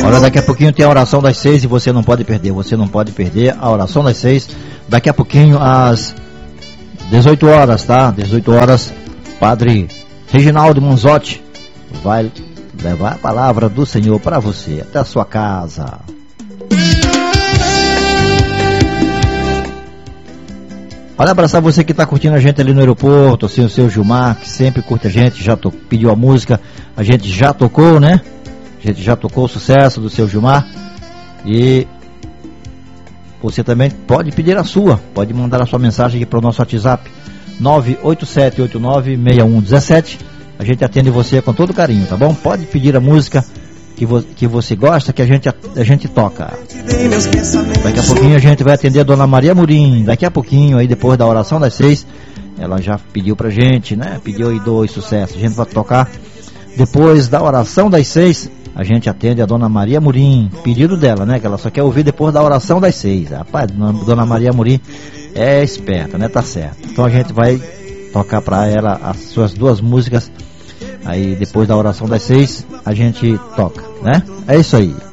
Olha, daqui a pouquinho tem a oração das 6 e você não pode perder. Você não pode perder a oração das 6. Daqui a pouquinho às 18 horas, tá? 18 horas, Padre Reginaldo Manzotti vai levar a palavra do Senhor para você, até a sua casa. Olha, abraçar você que está curtindo a gente ali no aeroporto, assim, o seu Gilmar, que sempre curte a gente, já pediu a música, a gente já tocou, né? A gente já tocou o sucesso do seu Gilmar. E você também pode pedir a sua, pode mandar a sua mensagem aqui para o nosso WhatsApp 987896117. A gente atende você com todo carinho, tá bom? Pode pedir a música que você gosta, que a gente toca. Daqui a pouquinho a gente vai atender a Dona Maria Murim. Daqui a pouquinho, aí depois da oração das 6, ela já pediu pra gente, né? Pediu e 2 sucessos. A gente vai tocar depois da oração das 6. A gente atende a Dona Maria Murim, pedido dela, né? Que ela só quer ouvir depois da oração das 6. Rapaz, Dona Maria Murim é esperta, né? Tá certo. Então a gente vai tocar pra ela as suas 2 músicas. Aí depois da oração das 6 a gente toca, né? É isso aí.